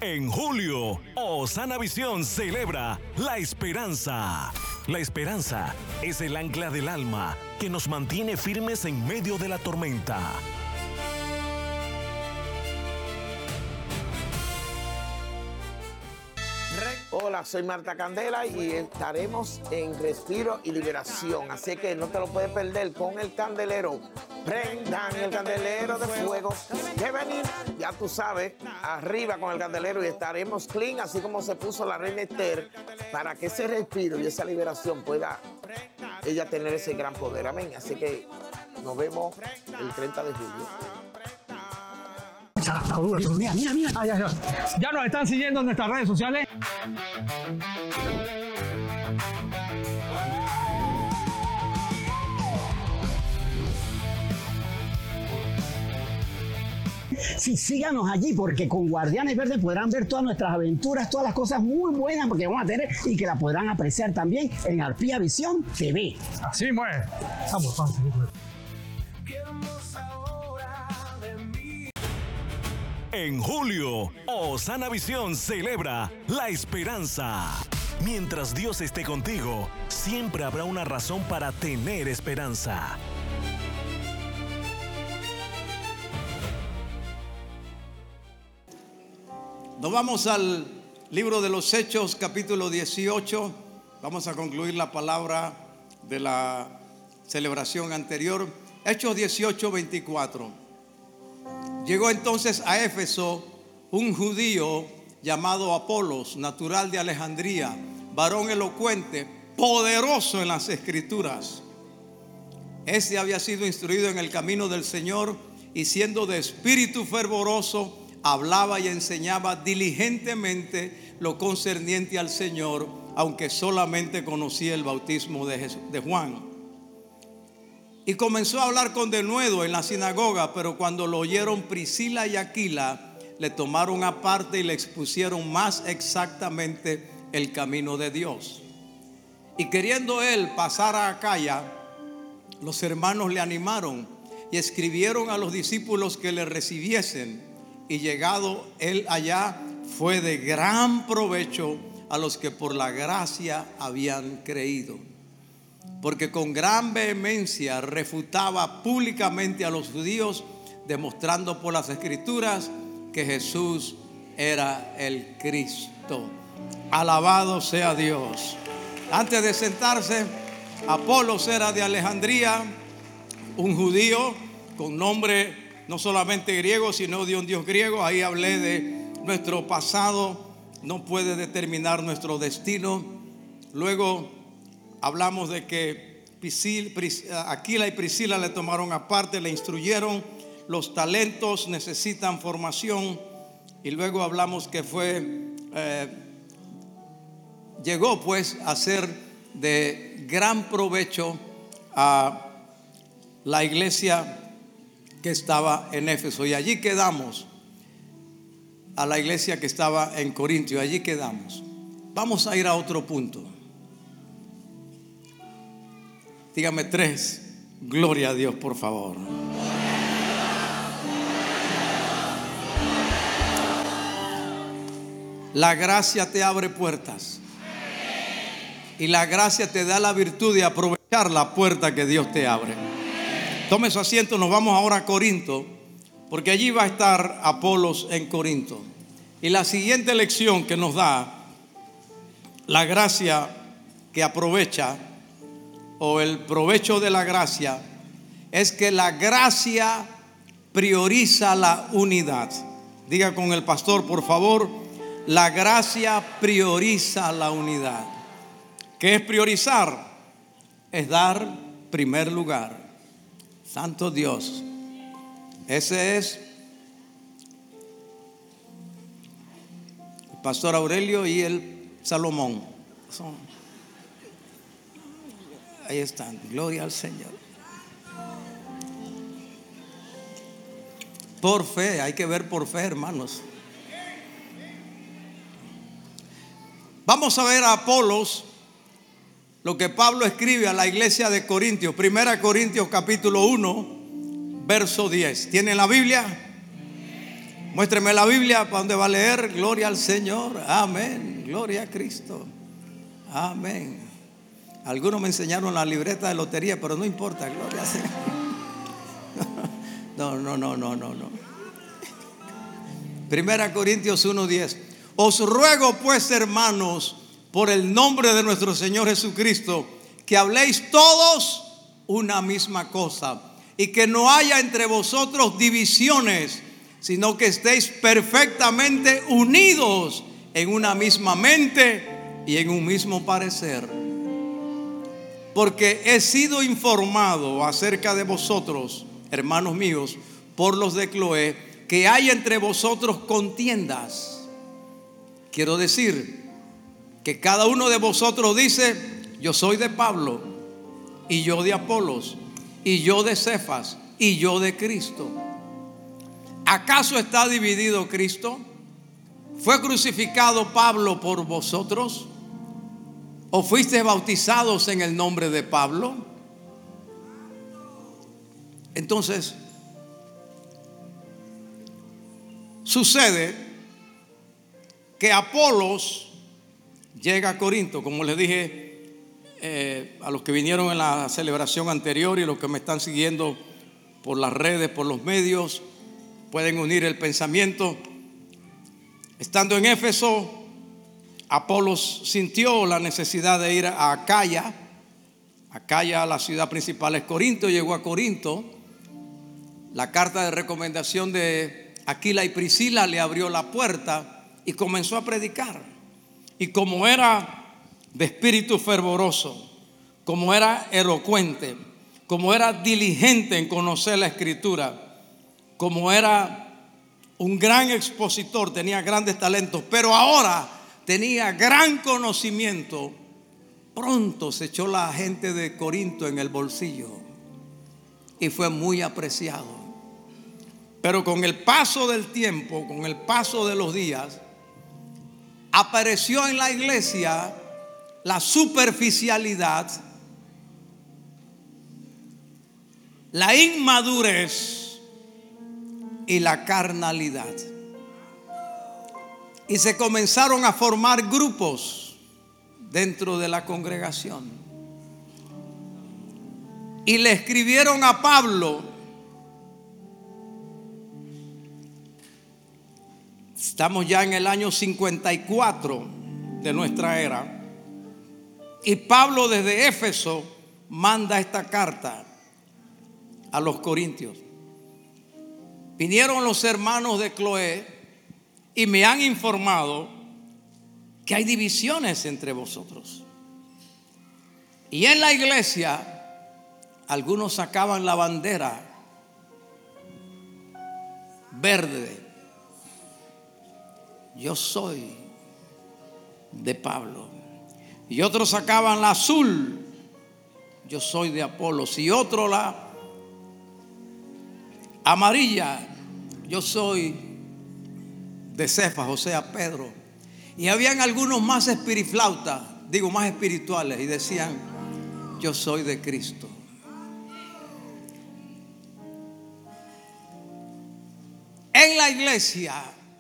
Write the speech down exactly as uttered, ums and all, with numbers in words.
En julio, Osana Visión celebra la esperanza. La esperanza es el ancla del alma que nos mantiene firmes en medio de la tormenta. Hola, soy Marta Candela y estaremos en Respiro y Liberación. Así que no te lo puedes perder con el candelero. Prendan el candelero de fuego. Que venir, ya tú sabes, arriba con el candelero y estaremos clean, así como se puso la reina Esther, para que ese respiro y esa liberación pueda ella tener ese gran poder. Amén. Así que nos vemos el treinta de julio. Mira, mira, mira. Ah, ya, ya. Ya nos están siguiendo en nuestras redes sociales. Sí, síganos allí porque con Guardianes Verdes podrán ver todas nuestras aventuras, todas las cosas muy buenas porque vamos a tener y que la podrán apreciar también en Arpía Visión T V. Así mueve. Vamos, vamos. En julio, Osana Visión celebra la esperanza. Mientras Dios esté contigo, siempre habrá una razón para tener esperanza. Nos vamos al libro de los Hechos, capítulo dieciocho. Vamos a concluir la palabra de la celebración anterior. Hechos dieciocho, veinticuatro. Llegó entonces a Éfeso un judío llamado Apolos, natural de Alejandría, varón elocuente, poderoso en las escrituras. Este había sido instruido en el camino del Señor y siendo de espíritu fervoroso, hablaba y enseñaba diligentemente lo concerniente al Señor, aunque solamente conocía el bautismo de, Jesús, de Juan. Y comenzó a hablar con denuedo en la sinagoga, pero cuando lo oyeron Priscila y Aquila, le tomaron aparte y le expusieron más exactamente el camino de Dios. Y queriendo él pasar a Acaya, los hermanos le animaron y escribieron a los discípulos que le recibiesen. Y llegado él allá, fue de gran provecho a los que por la gracia habían creído. Porque con gran vehemencia refutaba públicamente a los judíos, demostrando por las escrituras que Jesús era el Cristo. Alabado sea Dios. Antes de sentarse, Apolos era de Alejandría, un judío con nombre no solamente griego, sino de un Dios griego. Ahí hablé de nuestro pasado, no puede determinar nuestro destino. Luego hablamos de que Aquila y Priscila le tomaron aparte, le instruyeron. Los talentos necesitan formación. Y luego hablamos que fue, eh, llegó pues a ser de gran provecho a la iglesia que estaba en Éfeso. Y allí quedamos, a la iglesia que estaba en Corintio, allí quedamos. Vamos a ir a otro punto. Dígame tres. Gloria a Dios, por favor. La gracia te abre puertas. Y la gracia te da la virtud de aprovechar la puerta que Dios te abre. Tome su asiento, nos vamos ahora a Corinto, porque allí va a estar Apolos en Corinto. Y la siguiente lección que nos da la gracia que aprovecha, o el provecho de la gracia, es que la gracia prioriza la unidad. Diga con el pastor, por favor, la gracia prioriza la unidad. ¿Qué es priorizar? Es dar primer lugar. Santo Dios. Ese es el pastor Aurelio y el Salomón. Son Ahí están, gloria al Señor. Por fe, hay que ver por fe, hermanos. Vamos a ver a Apolos, lo que Pablo escribe a la iglesia de Corintios. Primera Corintios capítulo uno, verso diez. ¿Tienen la Biblia? Muéstreme la Biblia, ¿para dónde va a leer? Gloria al Señor, amén, gloria a Cristo, amén. Algunos me enseñaron la libreta de lotería, pero no importa, gloria al Señor. No, no, no, no, no, no. Primera Corintios uno diez. Os ruego pues, hermanos, por el nombre de nuestro Señor Jesucristo, que habléis todos una misma cosa y que no haya entre vosotros divisiones, sino que estéis perfectamente unidos en una misma mente y en un mismo parecer. Porque he sido informado acerca de vosotros, hermanos míos, por los de Cloé, que hay entre vosotros contiendas. Quiero decir que cada uno de vosotros dice: yo soy de Pablo, y yo de Apolos, y yo de Cefas, y yo de Cristo. ¿Acaso está dividido Cristo? ¿Fue crucificado Pablo por vosotros? ¿O fuisteis bautizados en el nombre de Pablo? Entonces, sucede que Apolos llega a Corinto, como les dije eh, a los que vinieron en la celebración anterior y los que me están siguiendo por las redes, por los medios, pueden unir el pensamiento. Estando en Éfeso, Apolos sintió la necesidad de ir a Acaya. Acaya, la ciudad principal es Corinto. Llegó a Corinto. La carta de recomendación de Aquila y Priscila le abrió la puerta y comenzó a predicar. Y como era de espíritu fervoroso, como era elocuente, como era diligente en conocer la Escritura, como era un gran expositor, tenía grandes talentos, pero ahora tenía gran conocimiento, pronto se echó la gente de Corinto en el bolsillo y fue muy apreciado. Pero con el paso del tiempo, con el paso de los días, apareció en la iglesia la superficialidad, la inmadurez y la carnalidad. Y se comenzaron a formar grupos dentro de la congregación. Y le escribieron a Pablo. Estamos ya en el año cincuenta y cuatro de nuestra era. Y Pablo desde Éfeso manda esta carta a los corintios. Vinieron los hermanos de Cloé y me han informado que hay divisiones entre vosotros. Y en la iglesia algunos sacaban la bandera verde. Yo soy de Pablo. Y otros sacaban la azul. Yo soy de Apolos. Y otro la amarilla. Yo soy de Cefas, o sea, Pedro. Y habían algunos más espiriflautas, digo más espirituales, y decían: yo soy de Cristo. En la iglesia